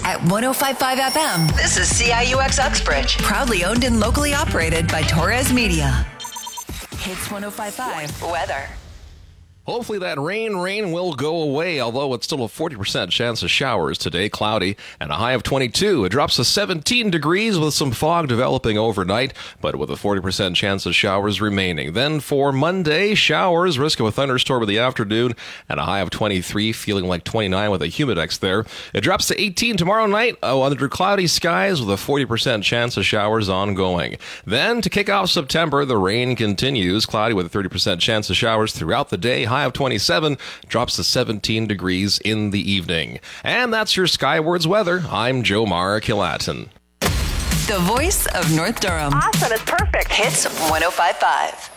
at 105.5 FM. This is CIUX Uxbridge. Proudly owned and locally operated by Torres Media. Hits 105.5. Weather. Hopefully that rain will go away, although it's still a 40% chance of showers today, cloudy, and a high of 22. It drops to 17 degrees with some fog developing overnight, but with a 40% chance of showers remaining. Then for Monday, showers, risk of a thunderstorm in the afternoon, and a high of 23, feeling like 29 with a humidex there. It drops to 18 tomorrow night, under cloudy skies with a 40% chance of showers ongoing. Then to kick off September, the rain continues, cloudy with a 30% chance of showers throughout the day. High of 27, drops to 17 degrees in the evening. And that's your Skywards weather. I'm Joe Mara Killatin. The voice of North Durham. Awesome. It's perfect. Hits 105.5.